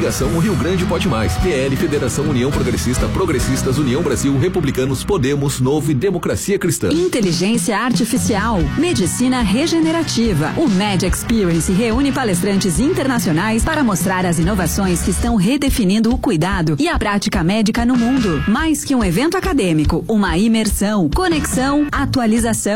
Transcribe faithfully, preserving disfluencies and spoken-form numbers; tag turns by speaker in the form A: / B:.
A: Coligação O Rio Grande Pode Mais, P L, Federação União Progressista, Progressistas, União Brasil, Republicanos, Podemos, Novo e Democracia Cristã.
B: Inteligência Artificial, Medicina Regenerativa. O Med Experience reúne palestrantes internacionais para mostrar as inovações que estão redefinindo o cuidado e a prática médica no mundo. Mais que um evento acadêmico, uma imersão, conexão, atualização.